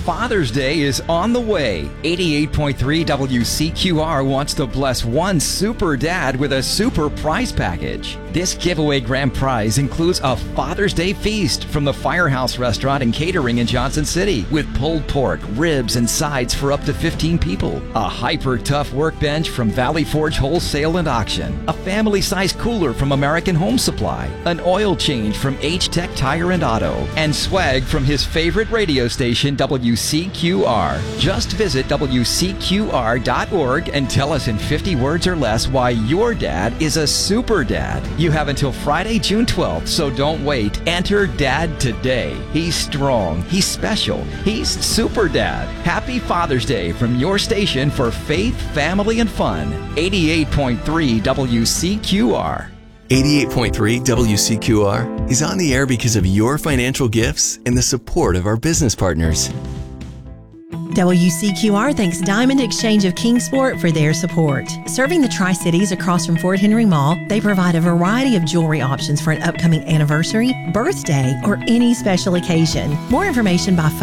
Father's Day is on the way. 88.3 WCQR wants to bless one super dad with a super prize package. This giveaway grand prize includes a Father's Day feast from the Firehouse Restaurant and Catering in Johnson City with pulled pork, ribs, and sides for up to 15 people. A hyper tough workbench from Valley Forge Wholesale and Auction. A family-sized cooler from American Home Supply. An oil change from H-Tech Tire and Auto. And swag from his favorite radio station, WCQR. Just visit WCQR.org and tell us in 50 words or less why your dad is a super dad. You have until Friday, June 12th, so don't wait. Enter Dad today. He's strong. He's special. He's super dad. Happy Father's Day from your station for faith, family, and fun. 88.3 WCQR. 88.3 WCQR is on the air because of your financial gifts and the support of our business partners. WCQR thanks Diamond Exchange of Kingsport for their support. Serving the Tri-Cities across from Fort Henry Mall, they provide a variety of jewelry options for an upcoming anniversary, birthday, or any special occasion. More information by phone